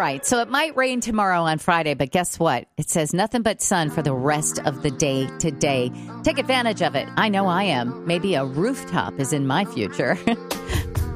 right. So it might rain tomorrow on Friday, but guess what? It says nothing but sun for the rest of the day today. Take advantage of it. I know I am. Maybe a rooftop is in my future.